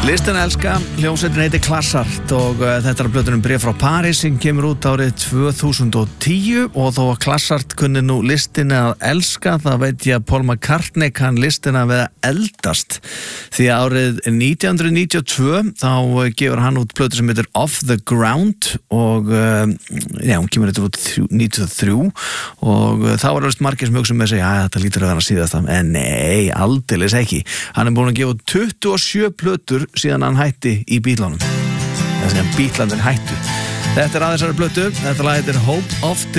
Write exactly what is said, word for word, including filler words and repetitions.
Listin elska, hljómsveitin heitir Klassart og uh, þetta er plötunum Bréf frá París sem kemur út árið tvö þúsund og tíu og þó að Klassart kunni nú listina að elska, það veit ég að Paul McCartney kann listina við að eldast því að árið nítján hundruð níutíu og tvö þá uh, gefur hann út plötu sem heitir Off the Ground og uh, já, hún kemur þetta út níutíu og þrjú og uh, þá var það margir sem hugsa með sig, já, þetta lítur að vera síðast en nei, aldeilis ekki hann er búin að gefa tuttugu og sjö plötur síðan hann hætti í Bítlunum. Þess að Bítlandir hættu. Þetta er aðeins aðra plötu. Þetta lag heitir Hope of